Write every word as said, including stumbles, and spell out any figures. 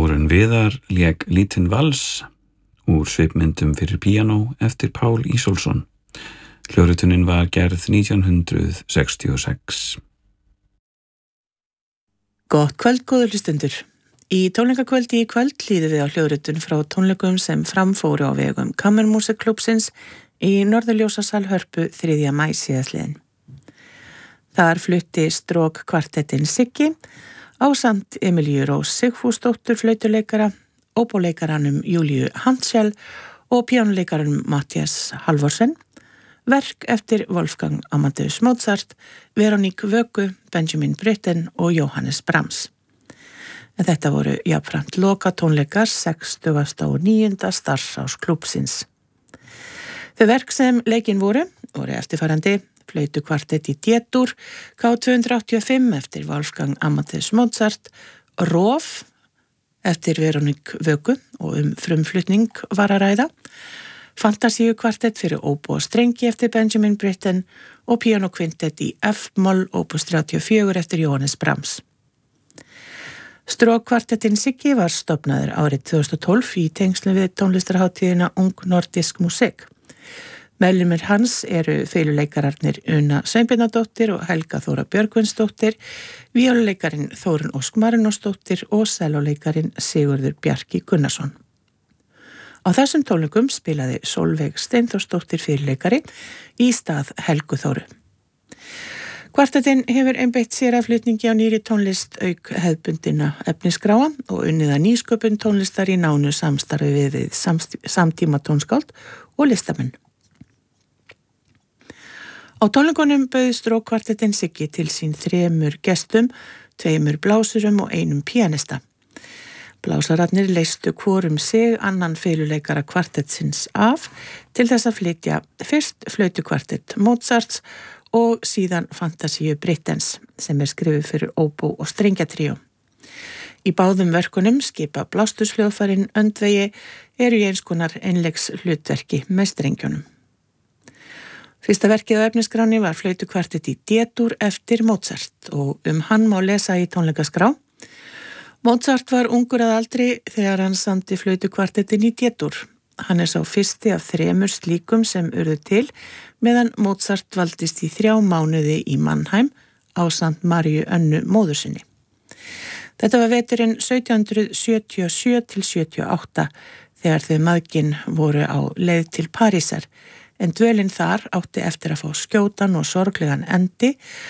Þórunn Viðar lék lítinn vals úr svipmyndum fyrir píanó eftir Pál Ísólfsson. Hljóðritunin var gerð nítján hundrað sextíu og sex. Gott kvöld, góður hlustendur. Í tónleikakvöldi í kvöld hlýðum við á hljóðritun frá tónleikum sem framfóru á vegum Kammermusikklúbbsins í Norðurljósasal Hörpu þriðja maí síðastliðinn. Þar flutti strók kvartettin Siggi ásamt Emilíu Rós Sigfúsdóttur flautuleikara, óbóleikaranum Júlíu Hansjál og píanuleikaranum Matthías Halvorsen, verk eftir Wolfgang Amadeus Mozart, Veronique Vöku, Benjamin Britten og Johannes Brahms. En þetta voru jafnframt loka tónleikar sextugasta og níunda starfsás klúbbsins. Þau verk sem leikin voru, voru eftirfarandi flautukvartett í D-dur, K tvö hundruð áttatíu og fimm eftir Wolfgang Amadeus Mozart, Rof eftir Veronique Vöku og um frumflutning var að ræða, Fantasíukvartett fyrir óbó og strengi eftir Benjamin Britten og píanokvintett í F-moll opus þrjátíu og fjögur eftir Johannes Brahms. Strókkvartettin Siggi var stofnaður árið tvö þúsund og tólf í tengslum við tónlistarhátíðina Ung Nordisk Musik. Meðlimir hans eru fiðluleikararnir Una Sveinbjarnardóttir og Helga Þóra Björgvinsdóttir, víóluleikarin Þórunn Ósk Marinósdóttir og sellóleikarin Sigurður Bjarki Gunnarsson. Á þessum tónleikum spilaði Sólveig Steinþórsdóttir fiðluleikari í stað Helgu Þóru. Kvartettin hefur einbeitt sér af flutningi á nýri tónlist auk hefðbundina efnisgráa og unnið að nýsköpun tónlistar í nánu samstarfi við, við samtíma tónskáld og listamenn. Á tónleikunum bauð strókkvartettin Siggi til sín þremur gestum, tveimur blásurum og einum píanista. Blásararnir leystu hvorum sig annan fiðluleikara kvartettsins af til þess að flytja fyrst flautukvartett Mozarts og síðan Fantasíu Brittens sem er skrifuð fyrir óbó og strengjatríó. Í báðum verkunum skipa blástursljóðfærin öndvegi eru í eins konar einleiks hlutverki með strengjunum. Fyrsta verkið á efnisskráni var flautukvartett í D-dur eftir Mozart og um hann má lesa í tónleikaskrá. Mozart var ungur að aldri þegar hann samdi flautukvartettin í D-dur. Hann er sá fyrsti af þremur slíkum sem urðu til meðan Mozart valdist í þrjá mánuði í Mannheim ásamt Maríu Önnu móður sinni. Þetta var veturinn sautján hundruð sjötíu og sjö til sjötíu og átta þegar þau mæðgin voru á leið til Parísar, en dvölin þar átti eftir að fá skjótan og sorglegan endi